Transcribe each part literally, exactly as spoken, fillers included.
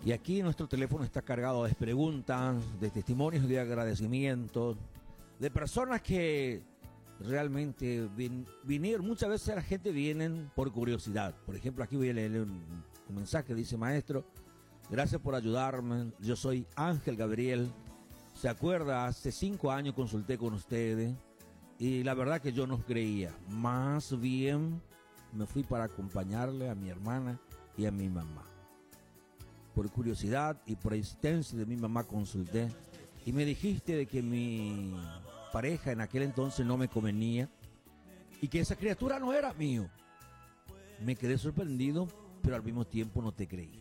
Y aquí nuestro teléfono está cargado de preguntas, de testimonios de agradecimiento, de personas que realmente vin, vinieron. Muchas veces la gente viene por curiosidad. Por ejemplo, aquí voy a leer un, un mensaje, dice: maestro, gracias por ayudarme. Yo soy Ángel Gabriel. ¿Se acuerda? Hace cinco años consulté con ustedes y la verdad que yo no creía. Más bien me fui para acompañarle a mi hermana y a mi mamá. Por curiosidad y por insistencia de mi mamá consulté y me dijiste de que mi pareja en aquel entonces no me convenía y que esa criatura no era mío. Me quedé sorprendido, pero al mismo tiempo no te creí.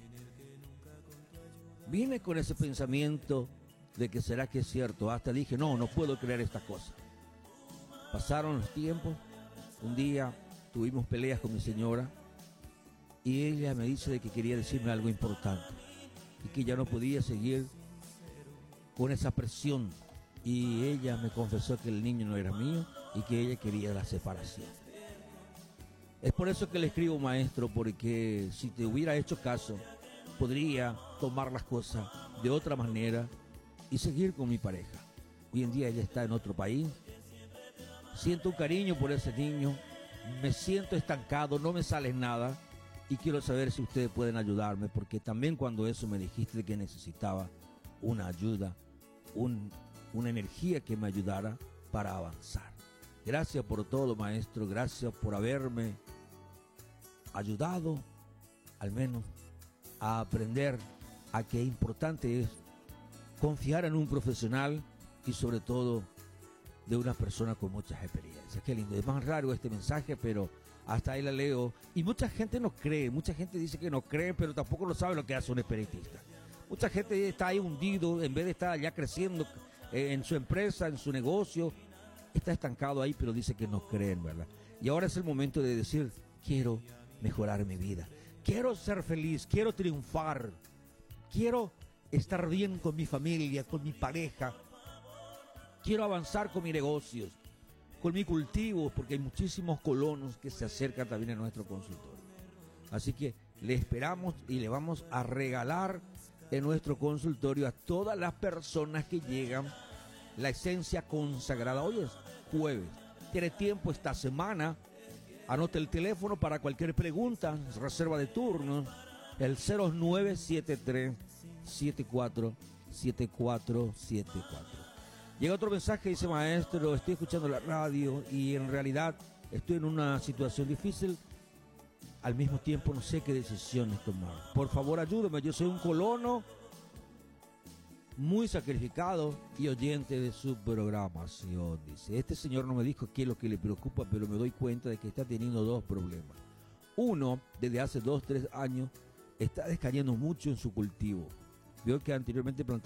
Vine con ese pensamiento de que será que es cierto. Hasta dije, no, no puedo creer esta cosa. Pasaron los tiempos. Un día tuvimos peleas con mi señora y ella me dice de que quería decirme algo importante y que ya no podía seguir con esa presión, y ella me confesó que el niño no era mío y que ella quería la separación. Es por eso que le escribo, maestro, porque si te hubiera hecho caso podría tomar las cosas de otra manera y seguir con mi pareja. Hoy en día ella está en otro país. Siento un cariño por ese niño, me siento estancado, no me sale nada. Y quiero saber si ustedes pueden ayudarme, porque también cuando eso me dijiste que necesitaba una ayuda, un, una energía que me ayudara para avanzar. Gracias por todo, maestro. Gracias por haberme ayudado, al menos, a aprender a qué importante es confiar en un profesional y sobre todo de una persona con muchas experiencias. Qué lindo. Es más raro este mensaje, pero hasta ahí la leo. Y mucha gente no cree, mucha gente dice que no cree, pero tampoco lo sabe lo que hace un espiritista. Mucha gente está ahí hundido, en vez de estar ya creciendo eh, en su empresa, en su negocio, está estancado ahí, pero dice que no creen, ¿verdad? Y ahora es el momento de decir, quiero mejorar mi vida, quiero ser feliz, quiero triunfar, quiero estar bien con mi familia, con mi pareja, quiero avanzar con mis negocios, con mi cultivo, porque hay muchísimos colonos que se acercan también a nuestro consultorio. Así que le esperamos y le vamos a regalar en nuestro consultorio a todas las personas que llegan la esencia consagrada. Hoy es jueves, tiene tiempo esta semana. Anote el teléfono para cualquier pregunta, reserva de turno, el cero nueve siete tres siete cuatro siete cuatro siete cuatro. Llega otro mensaje, dice: maestro, estoy escuchando la radio y en realidad estoy en una situación difícil. Al mismo tiempo no sé qué decisiones tomar. Por favor, ayúdame. Yo soy un colono muy sacrificado y oyente de su programación. Dice, este señor no me dijo qué es lo que le preocupa, pero me doy cuenta de que está teniendo dos problemas. Uno, desde hace dos, tres años, está descayendo mucho en su cultivo. Veo que anteriormente plantaba